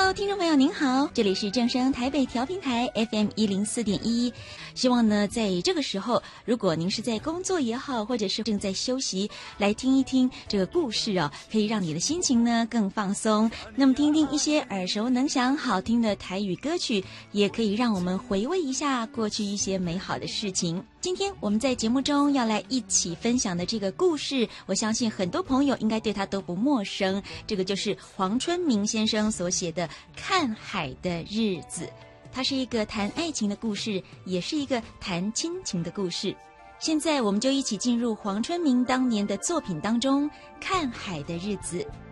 Hello， 听众朋友您好，这里是正声台北调频台 FM104.1。希望呢，在这个时候，如果您是在工作也好，或者是正在休息，来听一听这个故事哦，可以让你的心情呢更放松。那么听听一些耳熟能详、好听的台语歌曲，也可以让我们回味一下过去一些美好的事情。今天我们在节目中要来一起分享的这个故事，我相信很多朋友应该对他都不陌生。这个就是黄春明先生所写的《看海的日子》，它是一个谈爱情的故事，也是一个谈亲情的故事。现在我们就一起进入黄春明当年的作品当中，《看海的日子》。